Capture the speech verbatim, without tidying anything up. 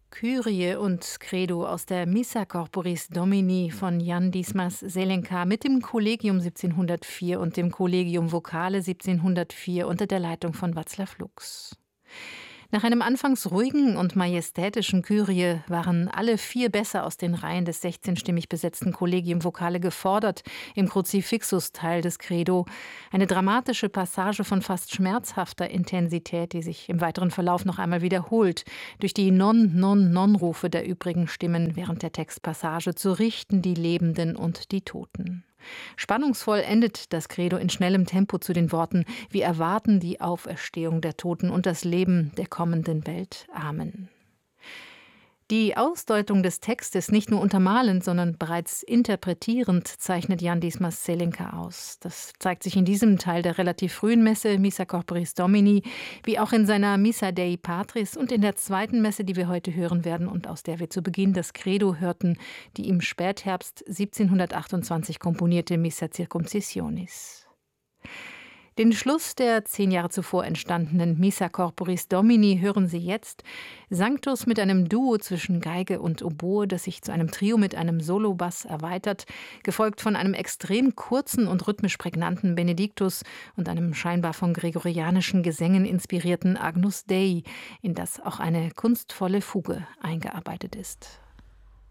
Kyrie und Credo aus der Missa Corporis Domini von Jan Dismas Selenka mit dem Kollegium siebzehnhundertvier und dem Collegium Vocale siebzehnhundertvier unter der Leitung von Václav Lux. Nach einem anfangs ruhigen und majestätischen Kyrie waren alle vier Bässe aus den Reihen des sechzehnstimmig besetzten Collegium Vocale gefordert im Kruzifixus-Teil des Credo. Eine dramatische Passage von fast schmerzhafter Intensität, die sich im weiteren Verlauf noch einmal wiederholt, durch die Non-Non-Non-Rufe der übrigen Stimmen während der Textpassage zu richten die Lebenden und die Toten. Spannungsvoll endet das Credo in schnellem Tempo zu den Worten: Wir erwarten die Auferstehung der Toten und das Leben der kommenden Welt. Amen. Die Ausdeutung des Textes nicht nur untermalend, sondern bereits interpretierend zeichnet Jan Dismas Selenka aus. Das zeigt sich in diesem Teil der relativ frühen Messe Missa Corporis Domini, wie auch in seiner Missa Dei Patris und in der zweiten Messe, die wir heute hören werden und aus der wir zu Beginn das Credo hörten, die im Spätherbst siebzehnhundertachtundzwanzig komponierte Missa Circumcisionis. Den Schluss der zehn Jahre zuvor entstandenen Missa Corporis Domini hören Sie jetzt. Sanctus mit einem Duo zwischen Geige und Oboe, das sich zu einem Trio mit einem Solobass erweitert, gefolgt von einem extrem kurzen und rhythmisch prägnanten Benediktus und einem scheinbar von gregorianischen Gesängen inspirierten Agnus Dei, in das auch eine kunstvolle Fuge eingearbeitet ist.